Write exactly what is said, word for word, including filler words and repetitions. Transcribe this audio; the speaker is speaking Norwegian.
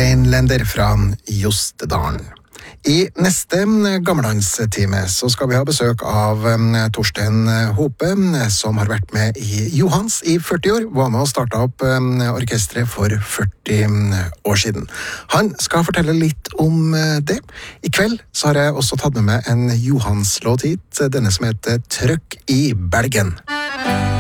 reinlender fra Jostedalen. I neste gammeldanstime så skal vi ha besøk av Torstein Hope, som har vært med i Johans i førti år, var med og startet opp orkestret for førti år siden. Han skal fortelle litt om det. I kveld så har jeg også tatt med meg en Johans-låt hit, denne som heter Trøkk i Belgen.